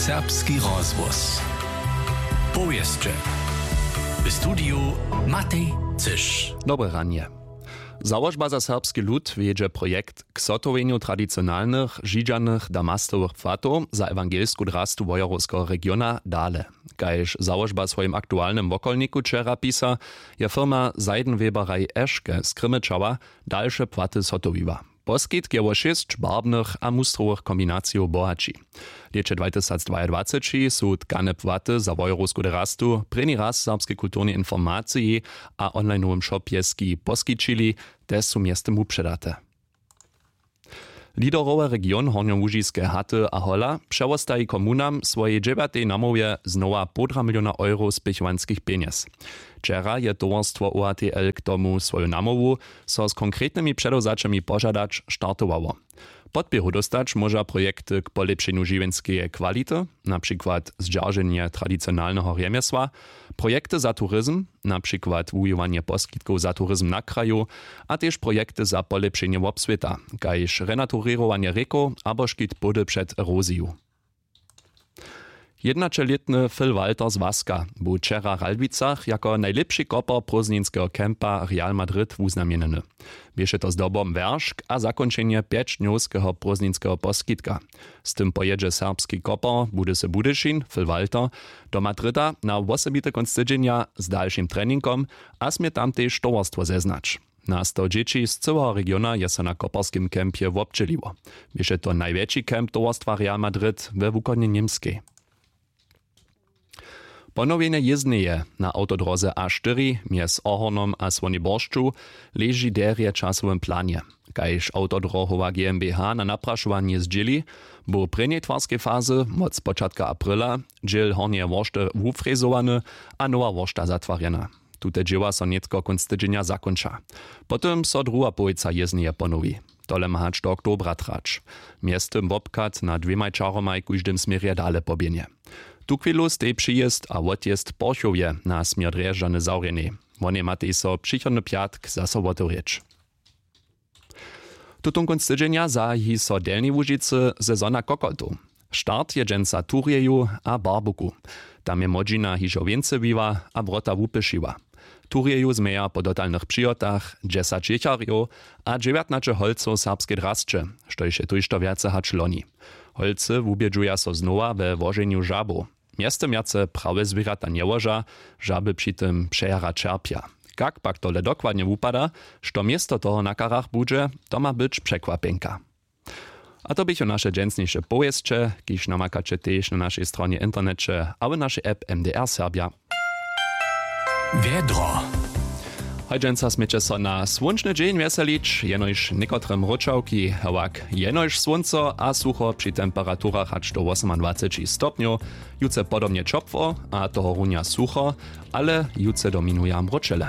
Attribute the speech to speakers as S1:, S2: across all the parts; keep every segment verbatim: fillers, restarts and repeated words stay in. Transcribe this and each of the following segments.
S1: Serbski rozhłos. Powieszcze. W studiu Matej Cysz.
S2: Dobre ranie. Założba za serbski lud wiedzie projekt k sotowieniu tradycjonalnych, żydżanych damastowych płatów za ewangelsku drastu wojorowskiego regiona dale. Kajż założba swoim aktualnym wokolniku wczera pisa, je firma Seidenweberei Eschke z Krymyczała dalsze płaty sotowiła. Poskitk je o šest barwnych a mustrowych kombinacji bohaci. Lecie dwa tysiące dwudziestym są tkane płaty za wojorowsku drastu první raz serbskiej kulturnej informacji a online'owym shopieski poskičili, też są miestem upředate. Liderowe region Hornjo-Łužijskie haty a hola przewostají komunam swojej dziewiętej namowie znowa półtora miliona euro spichovanskich pieniędzy. Wczera je towarstwo O H T L k tomu swoją namowu, so z konkretnymi przedowzaczami pożadać startowało. Podpieru dostać może projekty k polepszeniu żywienskiej kwality, na przykład zdzierżenie tradycjonalnego rzemiesła, projekty za turyzm, na przykład wujowanie poskitków za turyzm na kraju, a też projekty za polepszenie obswieta, kajż renaturowanie rieku albo szkit pody przed erozją. Jednaczeletny Phil Walter z Waska był wczera w Ralbicach jako najlepszy koper prózdninskiego kempa Real Madrid uznamienny. Bieše to zdobom werszk a zakończenie pięćdniowskiego prózdninskiego poskitka. Z tym pojedzie serbski koper Budyse Budyšin, Phil Walter, do Madryda na osobite konstydzenia z dalszym treningom, a smie tam też towarstwo zeznać. Na sto dzieci z całego regiona je se na koperskim kempie wobczyliło. Bieše to największy kemp towarstwa Real Madrid we wukonie niemskiej. Ponowienie jezdneje na autodroze A cztery mies Ohornom a Svoniboršću leży derje czasowym planie. Kajż autodrohowa G m b H na napraszowanie zdzieli, bo prenie twarskiej fazy od początka aprila dziel hornie worszty wufrezowane a nowa worszta zatwarjena. Tute dzieła so nietko konstydzenia zakończa. Potem so druga połojca jezdneje ponowi. Tole ma do oktobra trać. Miestem wobkat na dwiemaj czaromaj kuźdym smierje dale pobienie. Tu chwilu stej przyjezd a odjezd Porchowie na smier Drježdžany zaurjeni. Wonie matej so přichodny piatk za sobotu rieč. Tutun konstydzenia zahi so delni Łužice sezona kokoltu. Start je dżęca turjeju a barbuku. Tam je modzina hižo więcej biwa a wrota wupysziwa. Turjeju zmeja po dotalnych przyjotach dziesięć jechariów a dziewiętnaście holców serbskie drascze, što je tujšto viace hač loni. Holce wubiedżuja so znowa we wożeniu żabu. Miestem jace prawe zwierata nie łoża, żaby przy tym przejara czerpia. Jak pak tole dokładnie upada, što miesto toho na karach budże, to ma być przekwapenka. A to bycho nasze dżęsniejsze powieszcze, kiż namakacie też na naszej stronie internecie, a w naszej app M D R Serbia.
S1: Wiedro.
S2: Hojdzęca smycie so na słonczny dzień weselić, jenoż niekotrym roczałki, hałak jenoż słońco a sucho przy temperaturach aż do dwadzieścia stopniów, juce podobnie czopwo, a toho runia sucho, ale juce dominuja mroczele.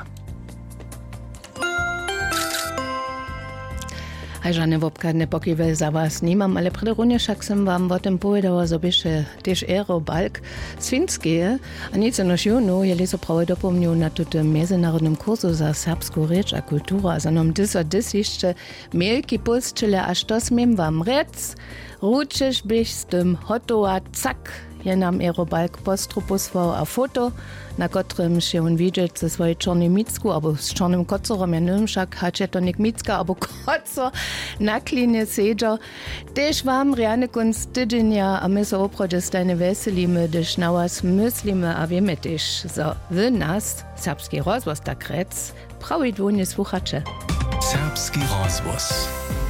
S3: A žane wobkadne pokivel za was nimam, ale prederunje však sem vam o tem povedala, zo biše tež aerobalk z Finskeje. A nič nož juno je leso pravi dopomnil na tutem mezinárodnom kurzu za serbsku reč a kulturu. A za nom dyso dys jeszcze mielki pulsčile, až to smiem vam rec, ručeš bych s tym hotowa, cak, je nam aerobalk postrupuswał a foto, na kotrym się on widzieć ze swojej czarnej micku, albo z czarnym kocorem, ja nie wiem, však hače to nik micka, albo kocor na klinie sedza. Też wam reane kunst tydzienia, a my so oprodzie stajne weselimy, gdyż na was myslimy, a wiemy też, że wy nas, serbski rozhłos tak rec, prawidłownie słuchacze.
S1: Serbski rozhłos.